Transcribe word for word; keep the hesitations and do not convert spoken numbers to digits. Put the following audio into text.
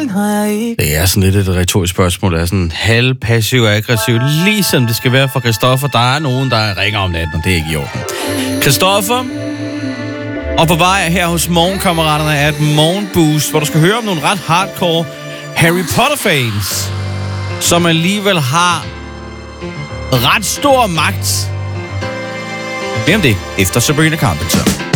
den har jeg ikke. Det er sådan lidt et retorisk spørgsmål. Det er sådan halv passiv og aggressiv, ligesom det skal være for Christoffer. Der er nogen, der ringer om natten, og det er ikke i orden. Christoffer, og på vej her hos Morgenkammeraterne er et morgenboost, hvor du skal høre om nogle ret hardcore Harry Potter-fans, som alligevel har ret stor magt. Hvem det? Efter Sabrina Carpenter.